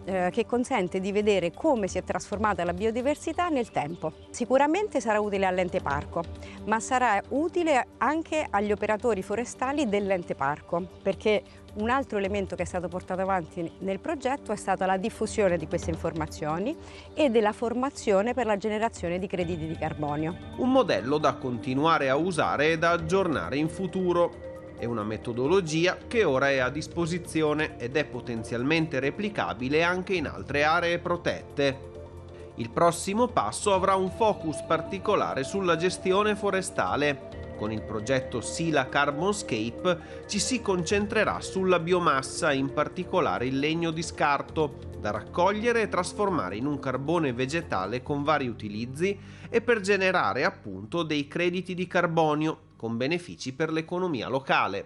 che consente di vedere come si è trasformata la biodiversità nel tempo. Sicuramente sarà utile all'ente parco, ma sarà utile anche agli operatori forestali dell'ente parco, perché un altro elemento che è stato portato avanti nel progetto è stata la diffusione di queste informazioni e della formazione per la generazione di crediti di carbonio. Un modello da continuare a usare e da aggiornare in futuro. È una metodologia che ora è a disposizione ed è potenzialmente replicabile anche in altre aree protette. Il prossimo passo avrà un focus particolare sulla gestione forestale. Con il progetto Sila Carbonscape ci si concentrerà sulla biomassa, in particolare il legno di scarto, da raccogliere e trasformare in un carbone vegetale con vari utilizzi e per generare appunto dei crediti di carbonio con benefici per l'economia locale.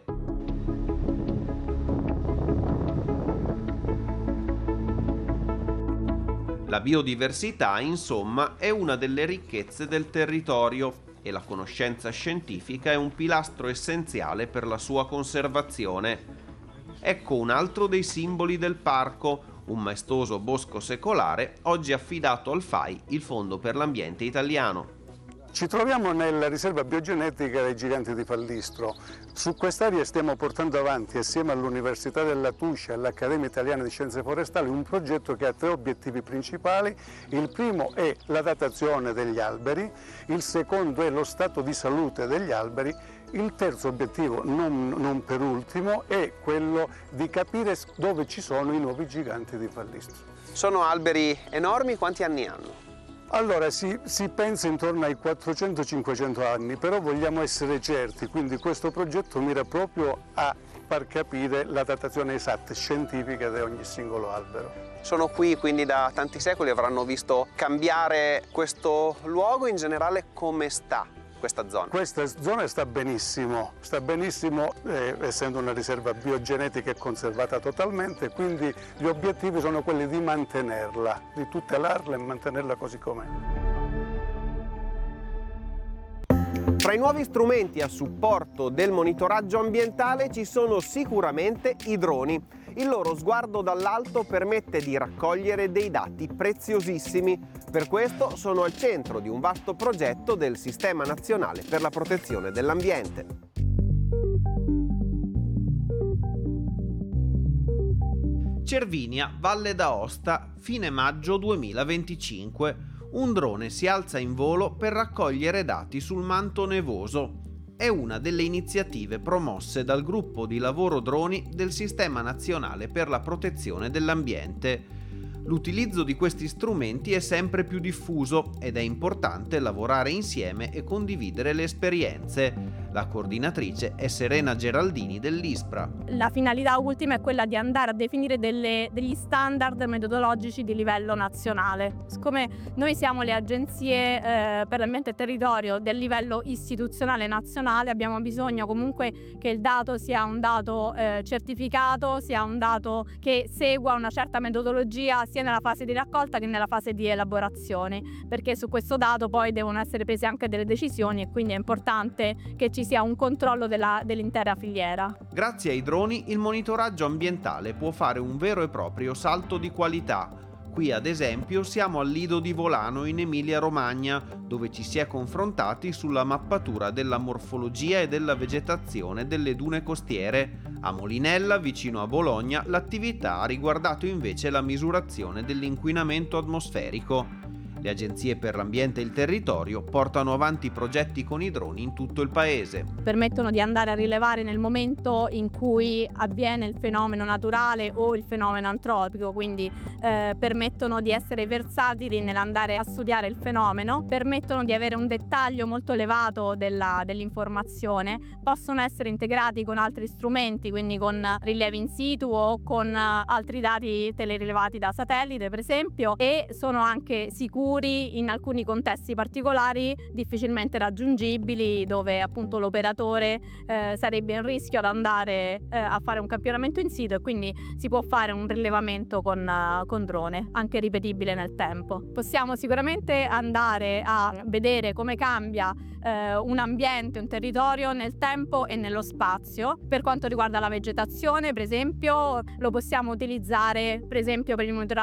La biodiversità, insomma, è una delle ricchezze del territorio e la conoscenza scientifica è un pilastro essenziale per la sua conservazione. Ecco un altro dei simboli del parco, un maestoso bosco secolare, oggi affidato al FAI, il Fondo per l'Ambiente Italiano. Ci troviamo nella riserva biogenetica dei Giganti di Fallistro. Su quest'area stiamo portando avanti, assieme all'Università della Tuscia e all'Accademia Italiana di Scienze Forestali, un progetto che ha 3 obiettivi principali. Il primo è la datazione degli alberi, il secondo è lo stato di salute degli alberi, il terzo obiettivo, non per ultimo, è quello di capire dove ci sono i nuovi Giganti di Fallistro. Sono alberi enormi, quanti anni hanno? Allora si pensa intorno ai 400-500 anni, però vogliamo essere certi, quindi questo progetto mira proprio a far capire la datazione esatta scientifica di ogni singolo albero. Sono qui quindi da tanti secoli, avranno visto cambiare questo luogo. In generale come sta questa zona? Questa zona sta benissimo essendo una riserva biogenetica e conservata totalmente, quindi gli obiettivi sono quelli di mantenerla, di tutelarla e mantenerla così com'è. Tra i nuovi strumenti a supporto del monitoraggio ambientale ci sono sicuramente i droni. Il loro sguardo dall'alto permette di raccogliere dei dati preziosissimi. Per questo sono al centro di un vasto progetto del Sistema Nazionale per la Protezione dell'Ambiente. Cervinia, Valle d'Aosta, fine maggio 2025. Un drone si alza in volo per raccogliere dati sul manto nevoso. È una delle iniziative promosse dal gruppo di lavoro droni del Sistema Nazionale per la Protezione dell'Ambiente. L'utilizzo di questi strumenti è sempre più diffuso ed è importante lavorare insieme e condividere le esperienze. La coordinatrice è Serena Geraldini dell'ISPRA. La finalità ultima è quella di andare a definire degli standard metodologici di livello nazionale. Siccome noi siamo le agenzie per l'ambiente e territorio del livello istituzionale nazionale, abbiamo bisogno comunque che il dato sia un dato certificato, sia un dato che segua una certa metodologia sia nella fase di raccolta che nella fase di elaborazione, perché su questo dato poi devono essere prese anche delle decisioni e quindi è importante che ci sia un controllo dell'intera filiera. Grazie ai droni il monitoraggio ambientale può fare un vero e proprio salto di qualità. Qui ad esempio siamo al Lido di Volano in Emilia-Romagna, dove ci si è confrontati sulla mappatura della morfologia e della vegetazione delle dune costiere. A Molinella, vicino a Bologna, l'attività ha riguardato invece la misurazione dell'inquinamento atmosferico. Le agenzie per l'ambiente e il territorio portano avanti progetti con i droni in tutto il paese. Permettono di andare a rilevare nel momento in cui avviene il fenomeno naturale o il fenomeno antropico, quindi permettono di essere versatili nell'andare a studiare il fenomeno, permettono di avere un dettaglio molto elevato dell'informazione, possono essere integrati con altri strumenti, quindi con rilievi in situ o con altri dati telerilevati da satellite per esempio, e sono anche sicuri in alcuni contesti particolari difficilmente raggiungibili, dove appunto l'operatore sarebbe in rischio ad andare a fare un campionamento in situ, e quindi si può fare un rilevamento con drone, anche ripetibile nel tempo. Possiamo sicuramente andare a vedere come cambia un ambiente, un territorio nel tempo e nello spazio. Per quanto riguarda la vegetazione, per esempio, lo possiamo utilizzare per esempio per il monitoraggio